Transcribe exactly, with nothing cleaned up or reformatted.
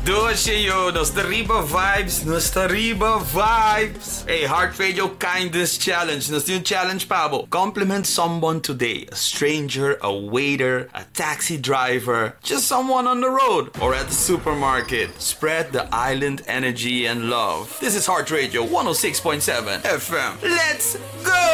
Doce yo, Nostariba vibes, Nostariba vibes. Hey, Heart Radio Kindness Challenge. Nos yung challenge pa bo. Compliment someone today. A stranger, a waiter, a taxi driver, just someone on the road or at the supermarket. Spread the island energy and love. This is Heart Radio one oh six point seven F M. Let's go!